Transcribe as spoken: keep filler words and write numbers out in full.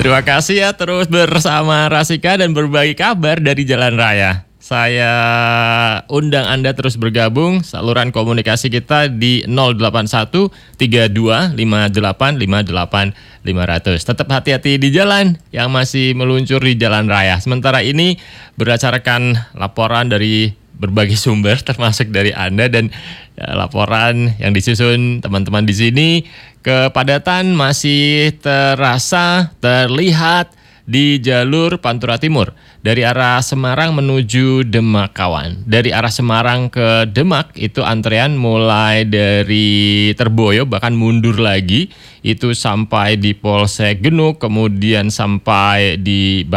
Terima kasih ya terus bersama Rasika dan berbagi kabar dari Jalan Raya. Saya undang Anda terus bergabung saluran komunikasi kita di nol delapan satu tiga dua lima delapan lima delapan lima nol nol. Tetap hati-hati di jalan yang masih meluncur di Jalan Raya. Sementara ini berdasarkan laporan dari berbagai sumber termasuk dari Anda dan ya, laporan yang disusun teman-teman di sini, kepadatan masih terasa terlihat di jalur Pantura Timur dari arah Semarang menuju Demak kawan. Dari arah Semarang ke Demak itu antrean mulai dari Terboyo bahkan mundur lagi itu sampai di Polsek Genuk, kemudian sampai di